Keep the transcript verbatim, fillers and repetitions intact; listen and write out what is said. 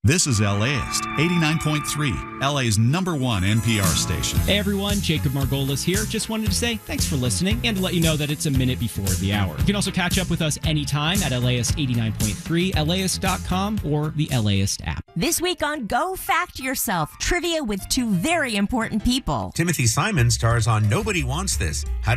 This is LAist, eighty-nine point three, L A's number one N P R station. Hey everyone, Jacob Margolis here. Just wanted to say thanks for listening and to let you know that it's a minute before the hour. You can also catch up with us anytime at LAist eighty-nine point three, L A ist dot com, or the LAist app. This week on Go Fact Yourself, trivia with two very important people. Timothy Simon stars on Nobody Wants This. How